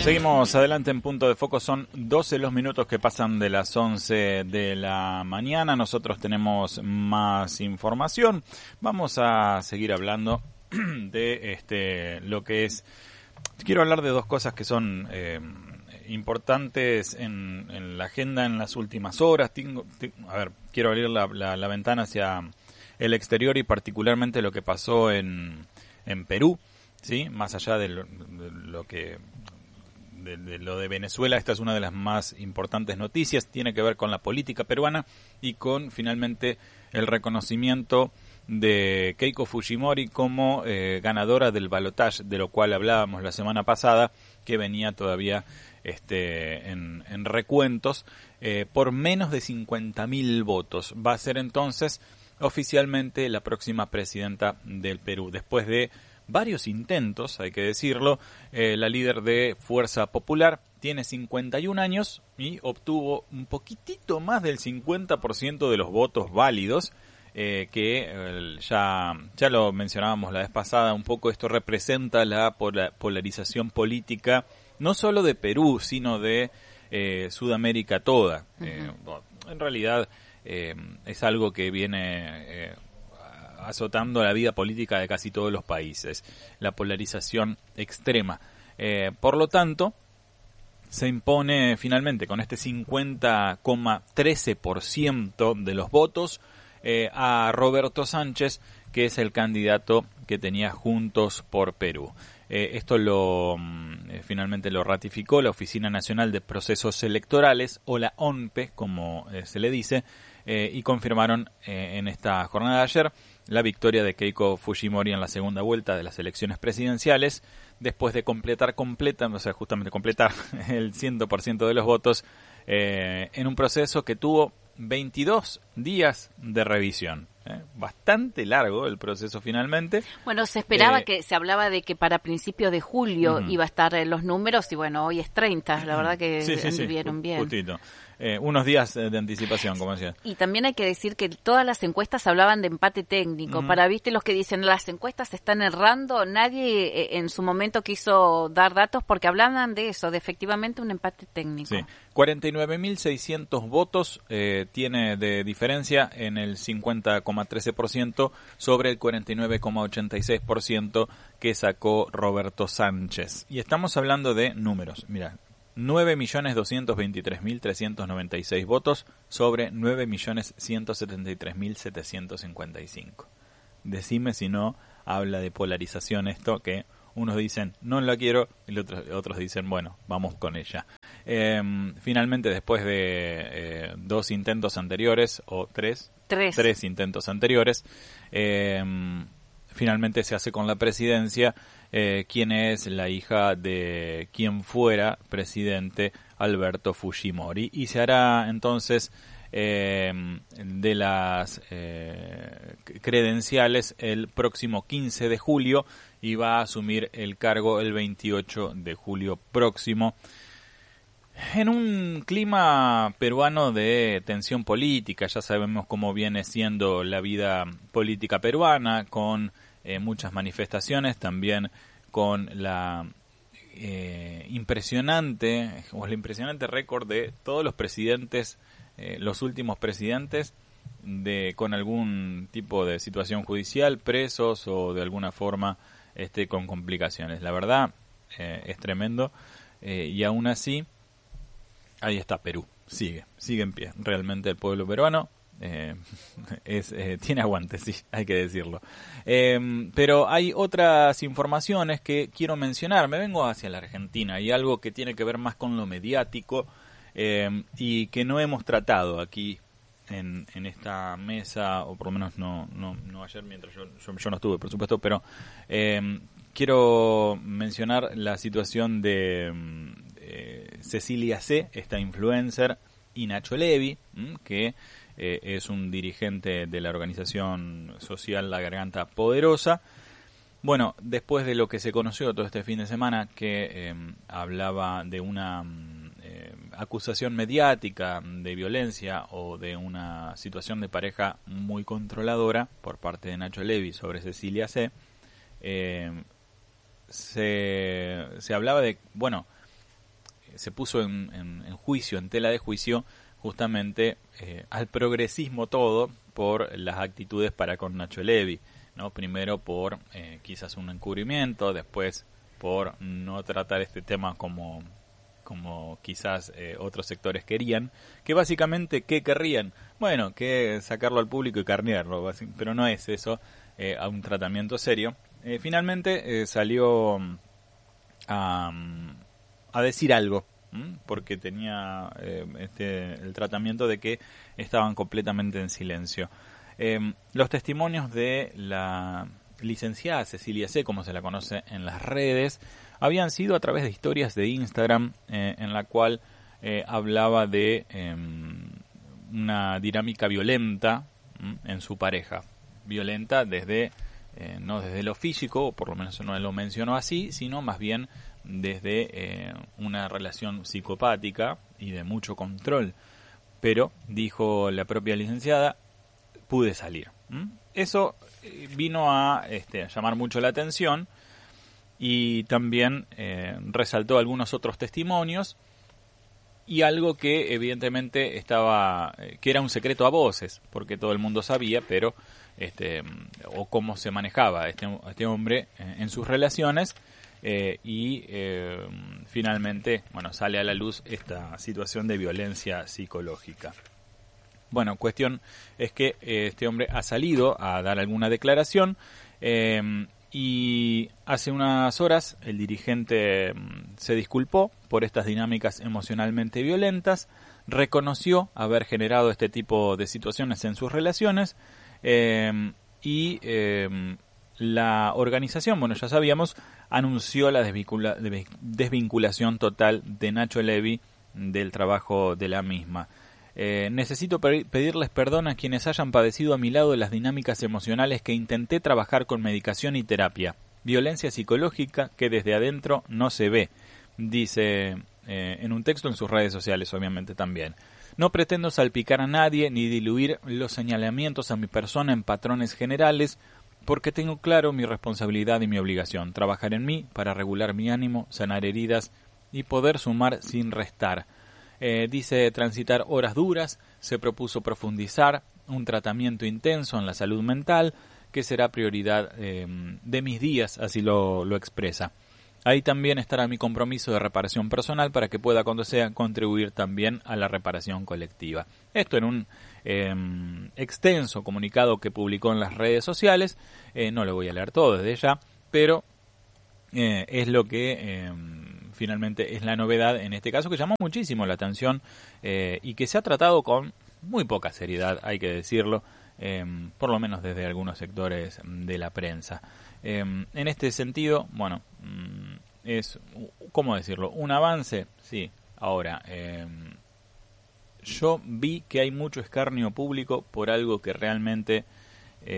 Seguimos adelante en Punto de Foco. Son 12 los minutos que pasan de las 11 de la mañana. Nosotros tenemos más información. Vamos a seguir hablando de lo que es... Quiero hablar de dos cosas que son importantes en la agenda en las últimas horas. Quiero abrir la ventana hacia el exterior y particularmente lo que pasó en Perú, ¿sí? Más allá de lo que... De lo de Venezuela, esta es una de las más importantes noticias, tiene que ver con la política peruana y con finalmente el reconocimiento de Keiko Fujimori como ganadora del balotaje, de lo cual hablábamos la semana pasada, que venía todavía en recuentos por menos de 50.000 votos. Va a ser entonces oficialmente la próxima presidenta del Perú, después de varios intentos, hay que decirlo. La líder de Fuerza Popular tiene 51 años y obtuvo un poquitito más del 50% de los votos válidos, que ya lo mencionábamos la vez pasada, un poco esto representa la polarización política, no solo de Perú, sino de Sudamérica toda. En realidad es algo que viene... azotando la vida política de casi todos los países, la polarización extrema. Por lo tanto, se impone finalmente con este 50,13% de los votos a Roberto Sánchez, que es el candidato que tenía Juntos por Perú. Esto finalmente lo ratificó la Oficina Nacional de Procesos Electorales, o la ONPE, como se le dice, y confirmaron en esta jornada de ayer la victoria de Keiko Fujimori en la segunda vuelta de las elecciones presidenciales, después de completar el 100% de los votos en un proceso que tuvo 22 días de revisión. Bastante largo el proceso finalmente. Bueno, se esperaba se hablaba de que para principios de julio iba a estar los números y bueno, hoy es 30, la verdad que vieron bien. Justito. Unos días de anticipación, como decía. Y también hay que decir que todas las encuestas hablaban de empate técnico. Para, viste, los que dicen las encuestas están errando, nadie en su momento quiso dar datos porque hablaban de eso, de efectivamente un empate técnico. Sí, 49.600 votos tiene de diferencia en el 50,13% sobre el 49,86% que sacó Roberto Sánchez. Y estamos hablando de números, mira. 9.223.396 votos sobre 9.173.755. Decime si no habla de polarización esto, que unos dicen no la quiero y otros dicen bueno, vamos con ella. Finalmente, después de dos intentos anteriores, o tres intentos anteriores, finalmente se hace con la presidencia quien es la hija de quien fuera presidente, Alberto Fujimori, y se hará entonces de las credenciales el próximo 15 de julio y va a asumir el cargo el 28 de julio próximo. En un clima peruano de tensión política, ya sabemos cómo viene siendo la vida política peruana, con muchas manifestaciones, también con el impresionante récord de todos los presidentes, los últimos presidentes, con algún tipo de situación judicial, presos o de alguna forma con complicaciones. La verdad es tremendo, y aún así ahí está Perú, sigue en pie. Realmente el pueblo peruano tiene aguante, sí, hay que decirlo. Pero hay otras informaciones que quiero mencionar. Me vengo hacia la Argentina y algo que tiene que ver más con lo mediático y que no hemos tratado aquí en esta mesa, o por lo menos no ayer mientras yo no estuve, por supuesto, pero quiero mencionar la situación de Cecilia C., esta influencer, y Nacho Levi, que es un dirigente de la organización social La Garganta Poderosa. Bueno, después de lo que se conoció todo este fin de semana, que hablaba de una acusación mediática de violencia o de una situación de pareja muy controladora por parte de Nacho Levi sobre Cecilia C., se hablaba de, bueno, se puso en juicio, en tela de juicio, justamente al progresismo todo por las actitudes para con Nacho Levi, ¿no? Primero por quizás un encubrimiento, después por no tratar este tema como quizás otros sectores querían, que básicamente, ¿qué querrían? Bueno, que sacarlo al público y carnearlo, pero no es eso, a un tratamiento serio. Finalmente salió a decir algo, porque tenía el tratamiento de que estaban completamente en silencio. Los testimonios de la licenciada Cecilia C., como se la conoce en las redes, habían sido a través de historias de Instagram, en la cual hablaba de una dinámica violenta en su pareja. Violenta desde no desde lo físico, o por lo menos no lo mencionó así, sino más bien desde una relación psicopática y de mucho control. Pero, dijo la propia licenciada, pude salir. Eso vino a llamar mucho la atención, y también resaltó algunos otros testimonios y algo que evidentemente que era un secreto a voces, porque todo el mundo sabía, pero o cómo se manejaba este hombre en sus relaciones, y finalmente, bueno, sale a la luz esta situación de violencia psicológica. Bueno, cuestión es que este hombre ha salido a dar alguna declaración, y hace unas horas el dirigente se disculpó por estas dinámicas emocionalmente violentas, reconoció haber generado este tipo de situaciones en sus relaciones, y la organización, bueno, ya sabíamos, anunció la desvinculación total de Nacho Levi del trabajo de la misma. Necesito pedirles perdón a quienes hayan padecido a mi lado las dinámicas emocionales que intenté trabajar con medicación y terapia. Violencia psicológica que desde adentro no se ve, dice en un texto en sus redes sociales, obviamente también. No pretendo salpicar a nadie ni diluir los señalamientos a mi persona en patrones generales, porque tengo claro mi responsabilidad y mi obligación, trabajar en mí para regular mi ánimo, sanar heridas y poder sumar sin restar. Dice transitar horas duras, se propuso profundizar un tratamiento intenso en la salud mental, que será prioridad de mis días, así lo expresa. Ahí también estará mi compromiso de reparación personal para que pueda, cuando sea, contribuir también a la reparación colectiva. Esto en un extenso comunicado que publicó en las redes sociales. No lo voy a leer todo desde ya, pero es lo que finalmente es la novedad en este caso, que llamó muchísimo la atención y que se ha tratado con muy poca seriedad, hay que decirlo, por lo menos desde algunos sectores de la prensa. En este sentido, bueno, es, ¿cómo decirlo? Un avance, sí. Ahora, yo vi que hay mucho escarnio público por algo que realmente